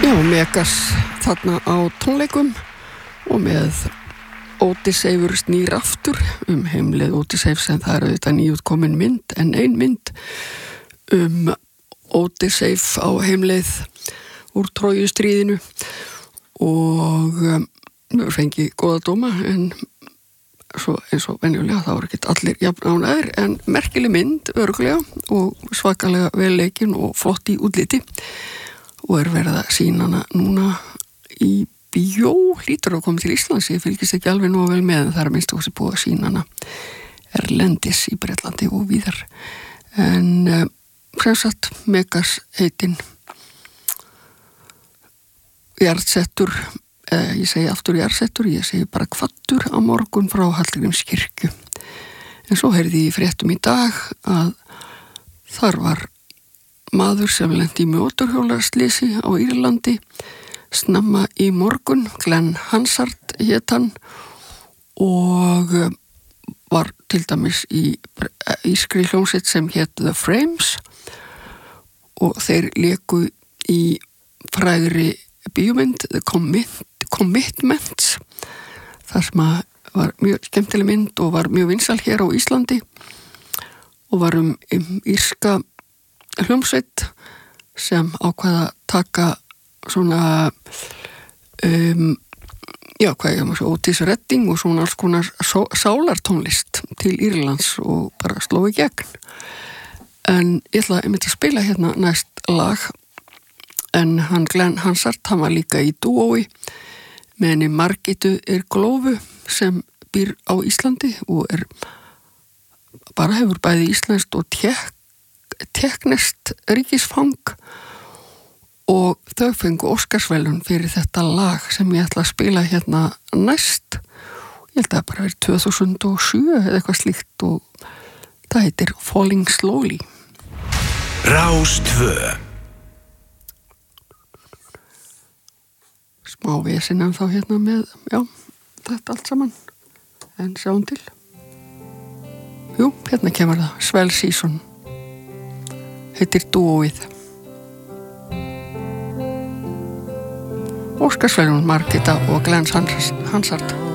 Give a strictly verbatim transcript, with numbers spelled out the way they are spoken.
Já, Megas þarna á tónleikum og með Odyssey snýr aftur um heimleið Odyssey sem það er auðvitað nýútkomin mynd en ein mynd um Odyssey á heimleið úr Trójustríðinu og um, við fengið góða dóma en svo eins og venjulega þá er ekki allir jafn ánægðir en merkileg mynd örugglega og svakalega vel leikin og flott í útliti og er verið að sýna hana núna í bíó, hlýtur að koma til Íslands, ég fylgist ekki alveg nógu vel með en það er minnst okkur búið að sýna hana erlendis í Bretlandi og víðar en um, sem sagt Megas heitin jarðsettur eða ég segi aftur jarðsettur, ég segi bara kvattur á morgun frá Hallgrímskirkju en svo heyrði ég í fréttum í dag að þar var maður sem lenti í mótorhjólaslýsi á Írlandi snemma í morgun, Glenn Hansard hét hann og var til dæmis í ískri hljómsveit sem hét The Frames og þeir léku í frægri bíómynd The Commit- Commitments þar sem var mjög skemmtileg mynd og var mjög vinsæl hér á Íslandi og var um, um írska hljómsveit sem ákvaða taka svona um, já, hvað ég maður svo Otis Redding og svona alls konar só- sálartónlist til Írlands og bara sló í gegn en ég ætla að einmitt að spila hérna næst lag en hann Glenn Hansard, hann var líka í dúói með henni Margitu Irglófu sem býr á Íslandi og er bara hefur bæði íslenskt og tek teknist ríkisfang og þau fengu Óskarsverðlaun fyrir þetta lag sem ég ætla að spila hérna næst ég held að það bara verið tvö þúsund og sjö eða eitthvað slíkt og það heitir Falling Slowly Rás tvö smá vesinn en þá hérna með já, þetta allt saman en sjáum til jú, hérna kemur það Swell Season heitir dúóið Óskarsverðlaun Margita og Glenn Hansard